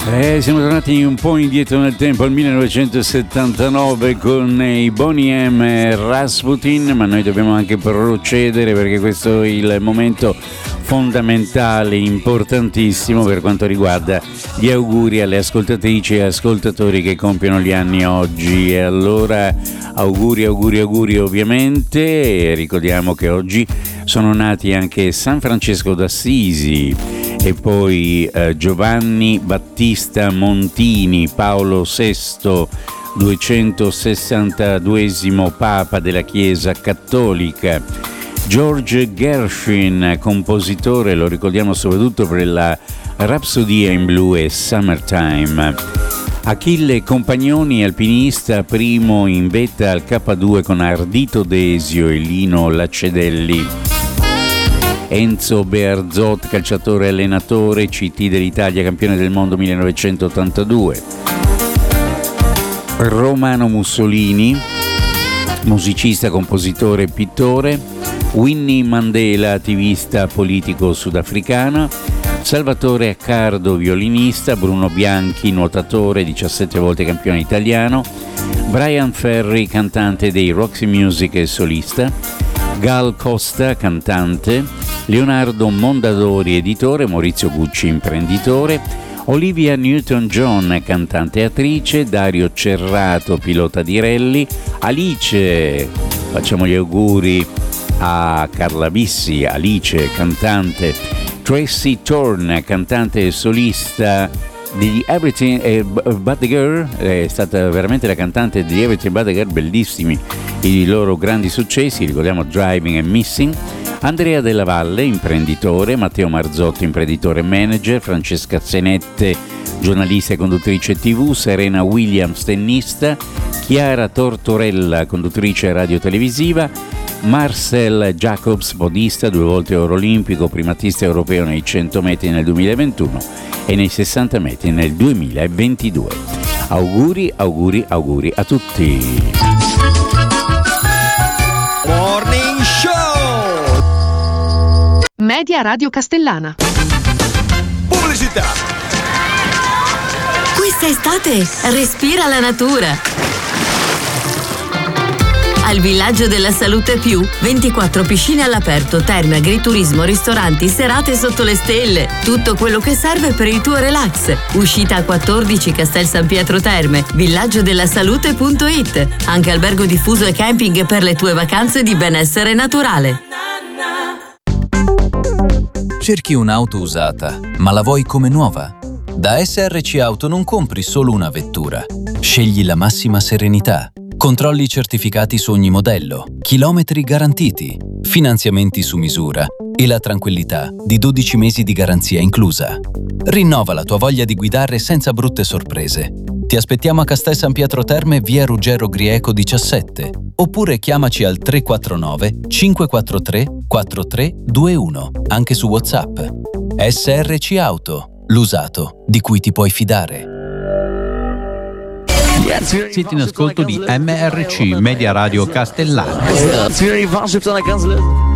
Siamo tornati un po' indietro nel tempo, al 1979 con i Boney M e Rasputin, ma noi dobbiamo anche procedere perché questo è il momento fondamentale, importantissimo per quanto riguarda gli auguri alle ascoltatrici e ascoltatori che compiono gli anni oggi. E allora auguri ovviamente, e ricordiamo che oggi sono nati anche San Francesco d'Assisi e poi Giovanni Battista Montini, Paolo VI, 262esimo Papa della Chiesa Cattolica, George Gershwin, compositore, lo ricordiamo soprattutto per la Rapsodia in blu e Summertime, Achille Compagnoni, alpinista, primo in vetta al K2 con Ardito Desio e Lino Laccedelli, Enzo Bearzot, calciatore e allenatore, CT dell'Italia, campione del mondo 1982. Romano Mussolini, musicista, compositore e pittore. Winnie Mandela, attivista politico sudafricano. Salvatore Accardo, violinista. Bruno Bianchi, nuotatore, 17 volte campione italiano. Brian Ferry, cantante dei Roxy Music e solista. Gal Costa, cantante. Leonardo Mondadori, editore. Maurizio Gucci, imprenditore. Olivia Newton-John, cantante e attrice. Dario Cerrato, pilota di rally. Alice, facciamo gli auguri a Carla Bissi, Alice, cantante. Tracy Thorn, cantante e solista di Everything But the Girl, è stata veramente la cantante di Everything But the Girl, bellissimi i loro grandi successi, ricordiamo Driving e Missing. Andrea Della Valle, imprenditore. Matteo Marzotto, imprenditore e manager. Francesca Zenette, giornalista e conduttrice TV. Serena Williams, tennista. Chiara Tortorella, conduttrice radio-televisiva. Marcel Jacobs, podista, 2 volte oro olimpico, primatista europeo nei 100 metri nel 2021 e nei 60 metri nel 2022. Auguri a tutti. Morning Show. Media Radio Castellana. Pubblicità. Questa estate respira la natura. Al Villaggio della Salute Più, 24 piscine all'aperto, terme, agriturismo, ristoranti, serate sotto le stelle. Tutto quello che serve per il tuo relax. Uscita a 14 Castel San Pietro Terme, villaggiodellasalute.it. Anche albergo diffuso e camping per le tue vacanze di benessere naturale. Cerchi un'auto usata, ma la vuoi come nuova? Da SRC Auto non compri solo una vettura. Scegli la massima serenità. Controlli certificati su ogni modello, chilometri garantiti, finanziamenti su misura e la tranquillità di 12 mesi di garanzia inclusa. Rinnova la tua voglia di guidare senza brutte sorprese. Ti aspettiamo a Castel San Pietro Terme, via Ruggero Grieco 17, oppure chiamaci al 349 543 4321, anche su WhatsApp. SRC Auto, l'usato di cui ti puoi fidare. Siete in ascolto di MRC Media Radio Castellana.